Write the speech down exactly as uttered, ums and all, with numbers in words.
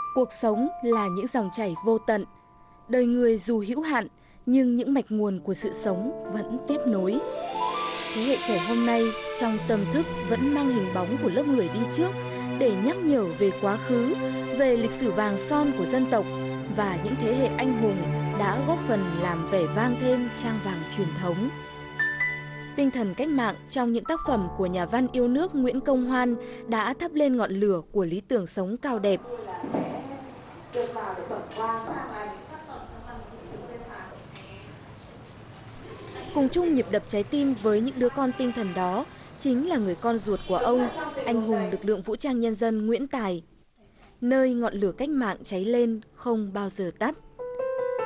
Cuộc sống là những dòng chảy vô tận. Đời người dù hữu hạn, nhưng những mạch nguồn của sự sống vẫn tiếp nối. Thế hệ trẻ hôm nay trong tâm thức vẫn mang hình bóng của lớp người đi trước để nhắc nhở về quá khứ, về lịch sử vàng son của dân tộc và những thế hệ anh hùng đã góp phần làm vẻ vang thêm trang vàng truyền thống. Tinh thần cách mạng trong những tác phẩm của nhà văn yêu nước Nguyễn Công Hoan đã thắp lên ngọn lửa của lý tưởng sống cao đẹp. Cùng chung nhịp đập trái tim với những đứa con tinh thần đó chính là người con ruột của ông, anh hùng lực lượng vũ trang nhân dân Nguyễn Tài. Nơi ngọn lửa cách mạng cháy lên không bao giờ tắt.